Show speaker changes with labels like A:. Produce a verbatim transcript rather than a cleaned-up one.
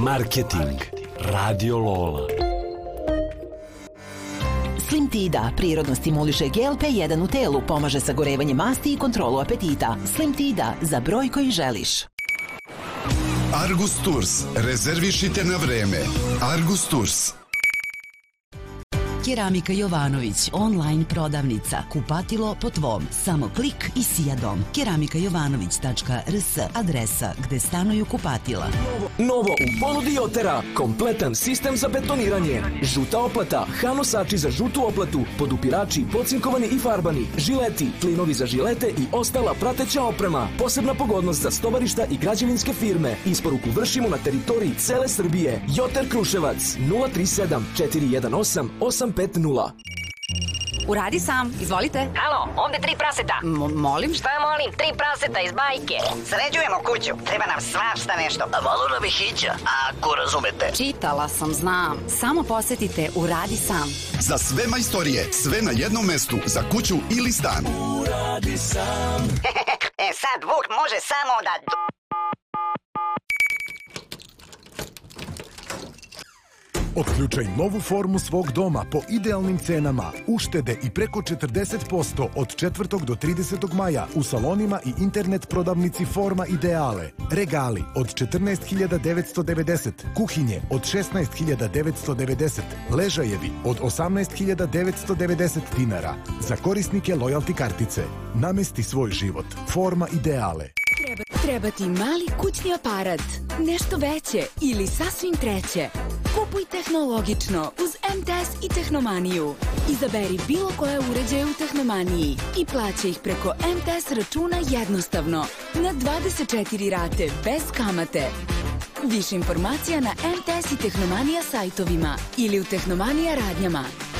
A: Marketing. Radio Lola.
B: Slim Tida prirodno stimuliše G L P jedan u telu, pomaže sagorevanje masti i kontrolu apetita. Slim Tida, za broj koji želiš.
C: Argus Tours. Rezervišite na vreme. Argus Tours.
D: Keramika Jovanović, online prodavnica. Kupatilo po tvom. Samo klik i sijadom. keramika jovanović tačka r s, adresa gde stanuju kupatila.
E: Novo u ponudi Jotera. Kompletan sistem za betoniranje. Žuta oplata, hanosači za žutu oplatu, podupirači, pocinkovani i farbani, žileti, klinovi za žilete i ostala prateća oprema. Posebna pogodnost za stovarišta i građevinske firme. Isporuku vršimo na teritoriji cele Srbije. Joter Kruševac nula tri sedam četiri jedan osam osam pet nula.
F: Uradi sam, izvolite.
G: Halo, ovde tri praseta.
F: M- molim?
G: Šta molim? Tri praseta iz bajke. Sređujemo kuću, treba nam svašta nešto.
H: A malo nam je hića, ako razumete.
F: Čitala sam, znam. Samo posetite Uradi sam.
C: Za sve majstorije, sve na jednom mestu, za kuću ili stan.
E: Uradi sam.
G: E sad Vuk može samo da...
I: Otključaj novu formu svog doma po idealnim cenama. Uštede i preko četrdeset posto od četvrtog do tridesetog maja u salonima i internet prodavnici Forma Ideale. Regali od četrnaest hiljada devetsto devedeset, kuhinje od šesnaest hiljada devetsto devedeset, ležajevi od osamnaest hiljada devetsto devedeset dinara. Za korisnike lojalti kartice. Namesti svoj život. Forma Ideale.
J: Treba, treba ti mali kućni aparat, nešto veće ili sasvim treće. Kupuj tehnologično uz M T S i Tehnomaniju. Izaberi bilo koje uređaje u Tehnomaniji i plaća ih preko M T S računa jednostavno, na dvadeset četiri rate bez kamate. Više informacija na M T S i Tehnomanija sajtovima ili u Tehnomanija radnjama.